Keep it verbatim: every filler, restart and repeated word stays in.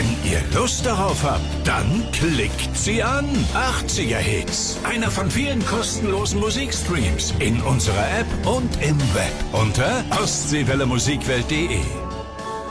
Wenn ihr Lust darauf habt, dann klickt sie an. achtziger Hits. Einer von vielen kostenlosen Musikstreams in unserer App und im Web unter ostseewelle musikwelt punkt de.